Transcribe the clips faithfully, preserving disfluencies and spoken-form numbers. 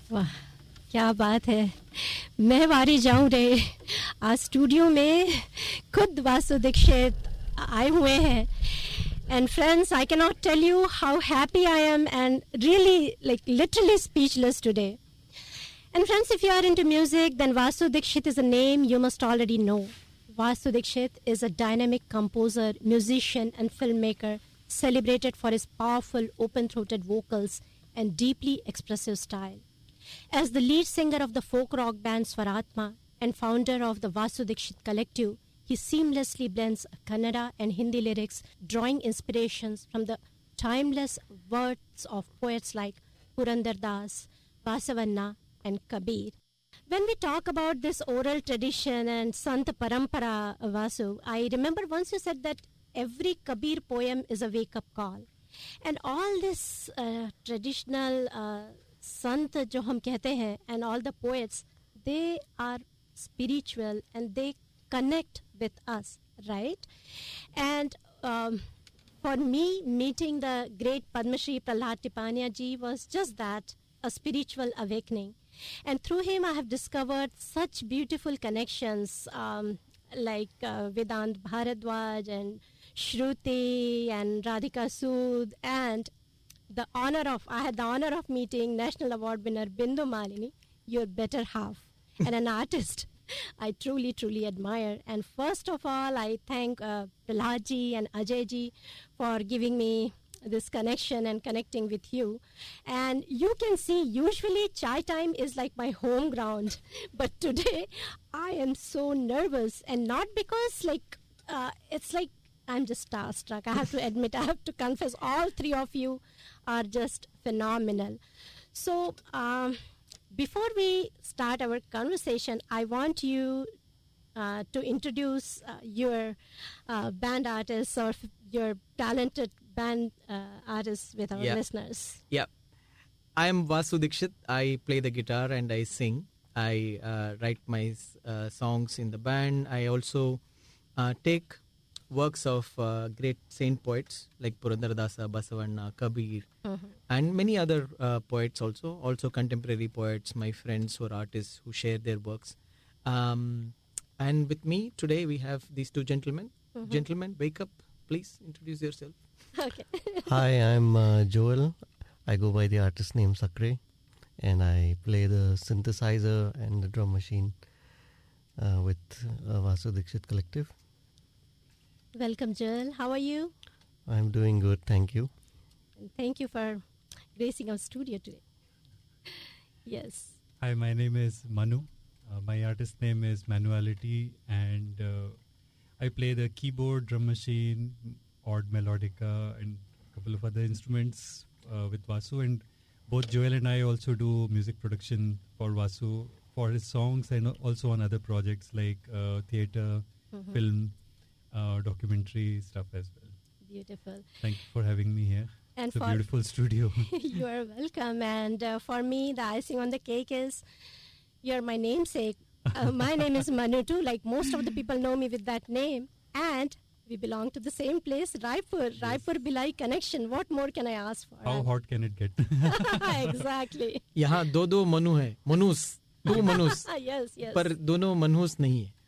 वाह क्या बात है. मैं वारी जाऊं रे. आज स्टूडियो में खुद वासु दीक्षित आए हुए हैं. And friends, I cannot tell you how happy I am and really, like, literally speechless today. And friends, if you are into music, then Vasu Dikshit is a name you must already know. Vasu Dikshit is a dynamic composer, musician, and filmmaker celebrated for his powerful, open-throated vocals and deeply expressive style. As the lead singer of the folk rock band Swaratma and founder of the Vasu Dikshit Collective, he seamlessly blends Kannada and Hindi lyrics, drawing inspirations from the timeless words of poets like Purandar Das, Basavanna, and Kabir. When we talk about this oral tradition and Sant Parampara, Vasu, I remember once you said that every Kabir poem is a wake-up call. And all this uh, traditional uh, Sant jo hum kehte hain, and all the poets, they are spiritual and they connect with us, right? And um, for me, meeting the great Padma Shri Prahlad Tipania ji was just that, a spiritual awakening. And through him, I have discovered such beautiful connections um, like uh, Vedant Bharadwaj and Shruti and Radhika Sood, and the honor of, I had the honor of meeting National Award winner Bindu Malini, your better half, and an artist I truly, truly admire. And first of all, I thank uh, Prahlad ji and Ajay ji for giving me this connection and connecting with you. And you can see, usually chai time is like my home ground. But today, I am so nervous. And not because, like, uh, it's like I'm just starstruck. I have to admit, I have to confess, all three of you are just phenomenal. So, um, before we start our conversation, I want you uh, to introduce uh, your uh, band artists or f- your talented band uh, artists with our yeah. listeners. Yeah. I am Vasu Dikshit. I play the guitar and I sing. I uh, write my uh, songs in the band. I also uh, take works of uh, great saint poets like Purandaradasa, Basavanna, Kabir, mm-hmm. and many other uh, poets also, also contemporary poets, my friends who are artists who share their works. Um, and with me today we have these two gentlemen. Mm-hmm. Gentlemen, wake up, please introduce yourself. Okay. Hi, I'm uh, Joel. I go by the artist name Sakre, and I play the synthesizer and the drum machine uh, with uh, Vasu Dikshit Collective. Welcome, Joel. How are you? I'm doing good, thank you. And thank you for gracing our studio today. Yes. Hi, my name is Manu. Uh, my artist name is Manuality, and uh, I play the keyboard, drum machine, odd melodica, and a couple of other instruments uh, with Vasu. And both Joel and I also do music production for Vasu, for his songs, and also on other projects like uh, theatre, mm-hmm. film, Uh, documentary stuff as well. Beautiful. Thank you for having me here. And it's a for beautiful studio. You are welcome. And uh, for me, the icing on the cake is you're my namesake. Uh, my name is Manu too. Like most of the people know me with that name. And we belong to the same place, Raipur. Yes. Raipur Bilai connection. What more can I ask for? How hot can it get? Exactly. यहाँ दो दो मनु है, मनुस, two मनूस. Yes, yes. पर दोनों मनहूस नहीं है.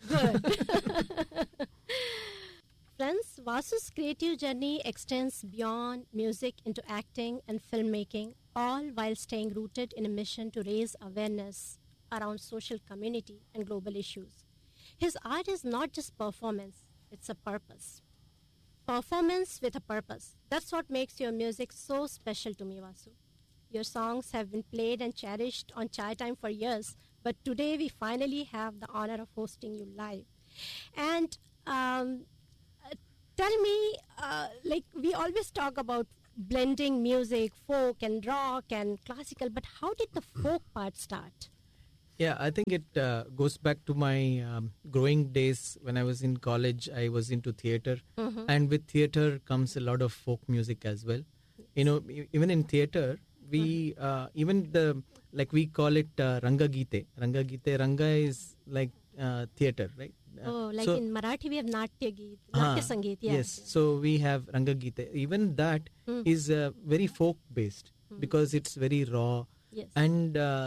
Good. Friends, Vasu's creative journey extends beyond music into acting and filmmaking, all while staying rooted in a mission to raise awareness around social community and global issues. His art is not just performance, it's a purpose. Performance with a purpose. That's what makes your music so special to me, Vasu. Your songs have been played and cherished on Chai Time for years, but today we finally have the honor of hosting you live. And um, tell me, uh, like we always talk about blending music, folk and rock and classical, but how did the folk part start? Yeah, I think it uh, goes back to my um, growing days when I was in college. I was into theatre, mm-hmm. and with theatre comes a lot of folk music as well. Yes. You know, e- even in theatre, we mm-hmm. uh, even the like we call it uh, Ranga Gite. Ranga Gite, Ranga is like uh, theatre, right? Oh, like so, in Marathi we have Natya Geet, Natya uh, Sangeet. Yes. Yes, so we have Ranga Gite. Even that mm. is uh, very folk based mm. because it's very raw. Yes. And uh,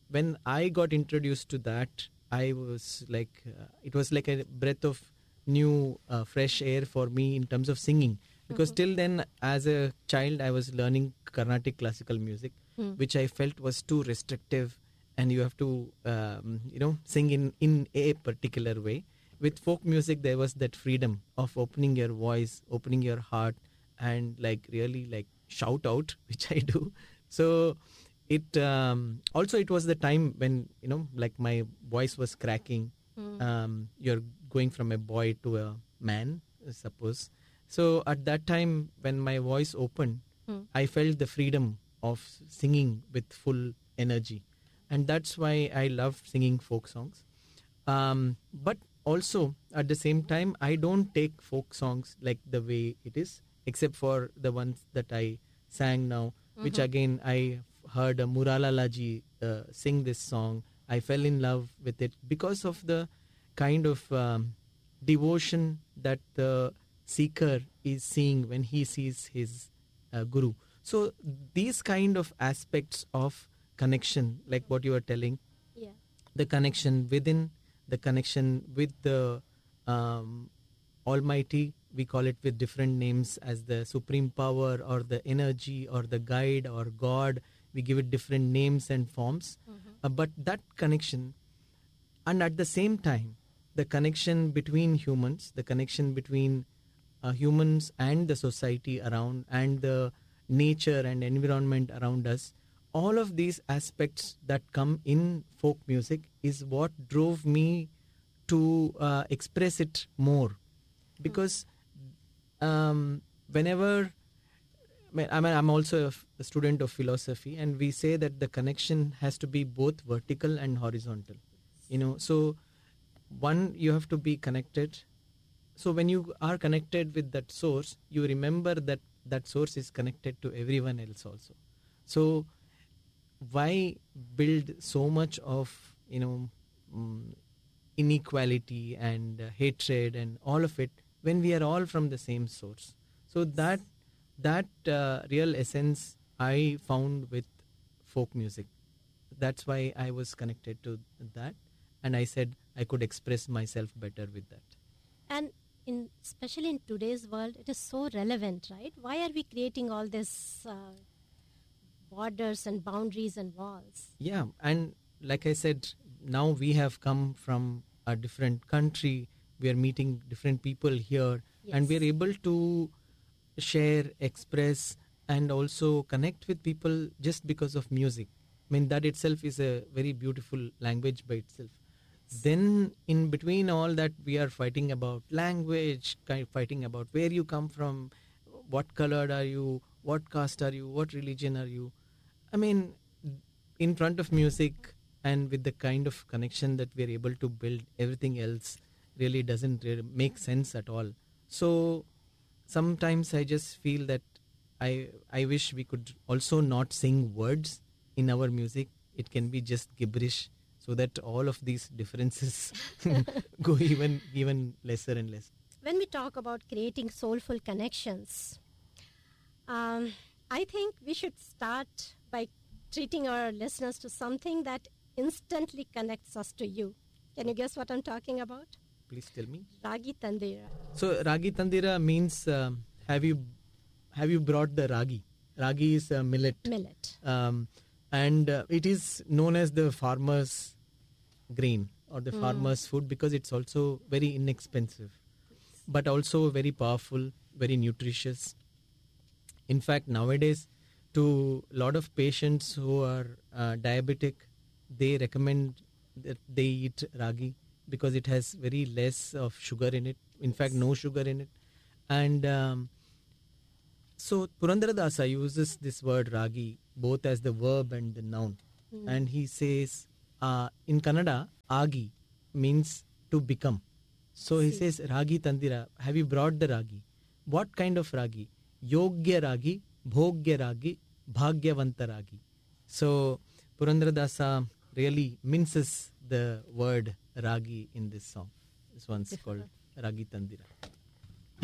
when I got introduced to that, I was like, uh, it was like a breath of new, uh, fresh air for me in terms of singing. Because till then, as a child, I was learning Carnatic classical music, Mm. which I felt was too restrictive, and you have to, um, you know, sing in, in a particular way. With folk music, there was that freedom of opening your voice, opening your heart, and like really like shout out, which I do. So it um, also it was the time when, you know, like my voice was cracking. Mm. Um, you're going from a boy to a man, suppose. So at that time, when my voice opened, Mm. I felt the freedom of singing with full energy, and that's why I love singing folk songs. Um, but also at the same time, I don't take folk songs like the way it is, except for the ones that I sang now, which Mhm. again I heard uh, Murala Laji uh, sing this song. I fell in love with it because of the kind of um, devotion that the seeker is seeing when he sees his uh, guru. So these kind of aspects of connection, like what you are telling, Yeah. the connection within, the connection with the um, Almighty, we call it with different names as the supreme power or the energy or the guide or God. We give it different names and forms. Mhm. Uh, but that connection, and at the same time, the connection between humans, the connection between uh, humans and the society around, and the nature and environment around us, all of these aspects that come in folk music is what drove me to uh, express it more. Because um, whenever I mean, I mean, I'm also a, f- a student of philosophy, and we say that the connection has to be both vertical and horizontal. You know, so one, you have to be connected. So when you are connected with that source, you remember that that source is connected to everyone else also. So why build so much of, you know, um, inequality and uh, hatred and all of it when we are all from the same source? So that that uh, real essence I found with folk music. That's why I was connected to that, and I said I could express myself better with that. And in especially in today's world, it is so relevant, right? Why are we creating all this uh, borders and boundaries and walls? Yeah, and like I said, now we have come from a different country. We are meeting different people here, and we are Yes. able to share, express, and also connect with people just because of music. I mean, that itself is a very beautiful language by itself. Then, in between all that, we are fighting about language, kind of fighting about where you come from, what colored are you, what caste are you, what religion are you. I mean, in front of music and with the kind of connection that we are able to build, everything else really doesn't really make sense at all. So sometimes I just feel that I I wish we could also not sing words in our music. It can be just gibberish, so that all of these differences go even even lesser and less. When we talk about creating soulful connections, um, I think we should start by treating our listeners to something that instantly connects us to you. Can you guess what I'm talking about? Please tell me. Ragi Tandira. So Ragi Tandira means um, have you have you brought the ragi? Ragi is a millet. Millet. Um, and uh, it is known as the farmer's grain or the Mm. farmer's food because it's also very inexpensive, but also very powerful, very nutritious. In fact, nowadays, to a lot of patients who are uh, diabetic, they recommend that they eat ragi because it has very less of sugar in it. In fact, no sugar in it. And um, so Purandaradasa uses this word ragi both as the verb and the noun. Mm. And he says, uh, in Kannada, agi means to become. So he See. says, Ragi Tandira, have you brought the ragi? What kind of ragi? Yogya ragi, bhogya ragi, bhagyavanta ragi. So Purandaradasa really minces the word ragi in this song. This one's called Ragi Tandira.